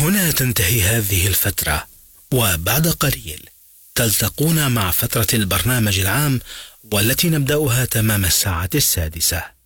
هنا تنتهي هذه الفترة، وبعد قليل تلتقون مع فترة البرنامج العام، والتي نبدأها تمام الساعة 6.